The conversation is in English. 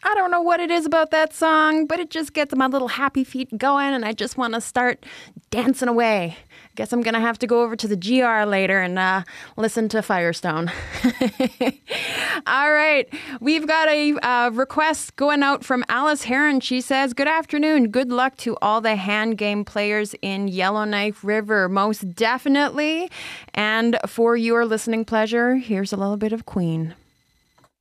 I don't know what it is about that song, but it just gets my little happy feet going, and I just want to start dancing away. Guess I'm going to have to go over to the GR later and listen to Firestone. All right. We've got a request going out from Alice Heron. She says, good afternoon. Good luck to all the hand game players in Yellowknife River. Most definitely. And for your listening pleasure, here's a little bit of Queen.